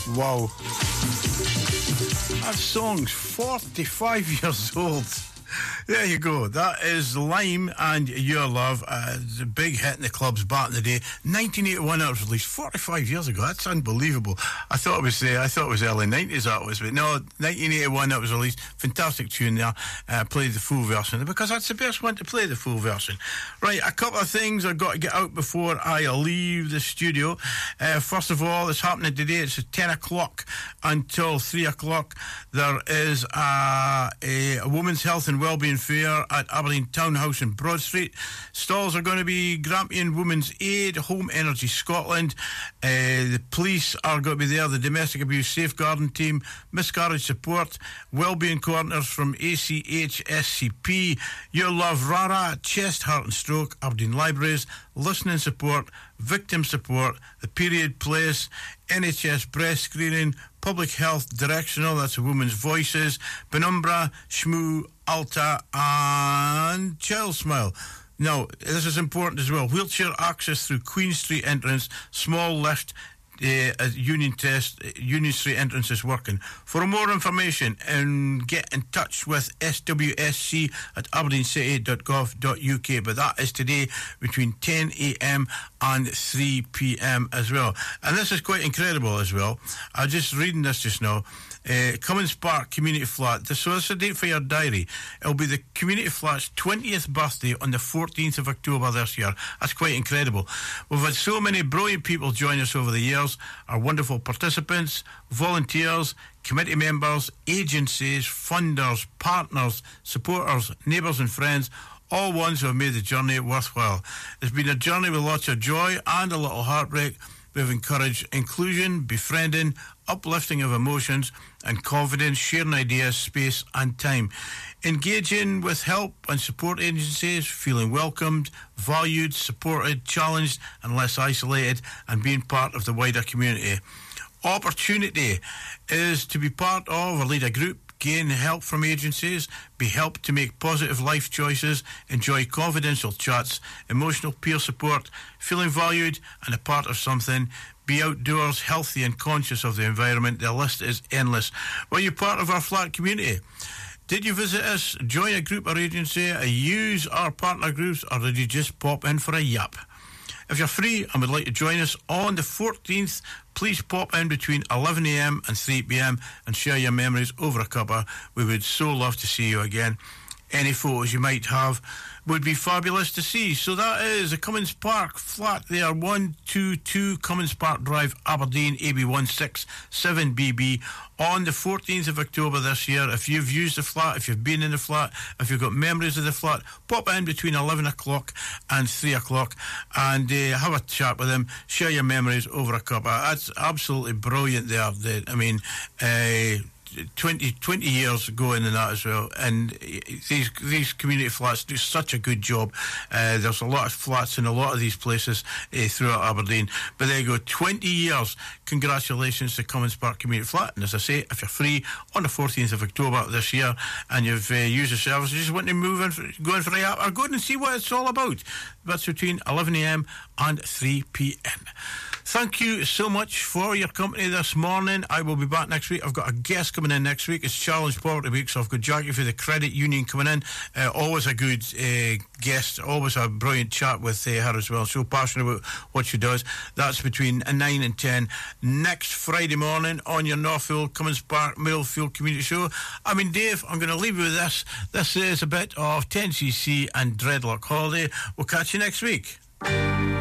Wow. That song's 45 years old. There you go. That is Lime and Your Love. The big hit in the clubs back in the day. 1981 that was released 45 years ago. That's unbelievable. I thought it was early 90s that was, but no, 1981 that was released. Fantastic tune there. Played the full version because that's the best one to play, the full version. Right, a couple of things I've got to get out before I leave the studio. First of all, it's happening today. It's at 10 o'clock until 3 o'clock. There is a women's health and wellbeing fair at Aberdeen Townhouse in Broad Street. Stalls are going to be Grampian Women's Aid, Home Energy Scotland. The police are going to be there, the Domestic Abuse Safeguarding Team, Miscarriage Support, Wellbeing Coordinators from ACHSCP, Your Love Rara, Chest, Heart and Stroke, Aberdeen Libraries, Listening Support, Victim Support, The Period Place, NHS Breast Screening, Public Health Directional, that's the Women's Voices, Penumbra, Shmoo, Alta and Child Smile. Now, this is important as well. Wheelchair access through Queen Street entrance, small lift, Union Street entrance is working. For more information, get in touch with SWSC at aberdencity.gov.uk, but that is today between 10 a.m. and 3 p.m. as well. And this is quite incredible as well. I was just reading this just now. Cummins Park Community Flat. So this is a date for your diary. It'll be the Community Flat's 20th birthday on the 14th of October this year. That's quite incredible. We've had so many brilliant people join us over the years. Our wonderful participants, volunteers, committee members, agencies, funders, partners, supporters, neighbours and friends, all ones who have made the journey worthwhile. It's been a journey with lots of joy and a little heartbreak. We've encouraged inclusion, befriending, uplifting of emotions and confidence, sharing ideas, space and time. Engaging with help and support agencies, feeling welcomed, valued, supported, challenged and less isolated, and being part of the wider community. Opportunity is to be part of or lead a group, gain help from agencies, be helped to make positive life choices, enjoy confidential chats, emotional peer support, feeling valued and a part of something, be outdoors, healthy and conscious of the environment. The list is endless. Well, you're part of our flat community. Did you visit us, join a group or agency, use our partner groups, or did you just pop in for a yap? If you're free and would like to join us on the 14th, please pop in between 11 a.m. and 3 p.m. and share your memories over a cuppa. We would so love to see you again. Any photos you might have would be fabulous to see. So that is the Cummins Park flat there, 122 Cummins Park Drive, Aberdeen, AB167BB, on the 14th of October this year. If you've used the flat, if you've been in the flat, if you've got memories of the flat, pop in between 11 o'clock and 3 o'clock and have a chat with them, share your memories over a cuppa. That's absolutely brilliant there. 20 years going in that as well, and these community flats do such a good job. There's a lot of flats in a lot of these places throughout Aberdeen, but there you go, 20 years. Congratulations to Cummins Park Community Flat. And as I say, if you're free on the 14th of October this year and you've used the service, you just want to move in, go in for a yap, or go in and see what it's all about. That's between 11 a.m. and 3 p.m. Thank you so much for your company this morning. I will be back next week. I've got a guest coming in next week. It's Challenge Poverty Week, so I've got Jackie for the Credit Union coming in. Always a good guest, always a brilliant chat with her as well. So passionate about what she does. That's between 9 and 10 next Friday morning on your Northfield Cummins Park Middlefield Community Show. I mean, Dave, I'm going to leave you with this. This is a bit of 10cc and Dreadlock Holiday. We'll catch you next week.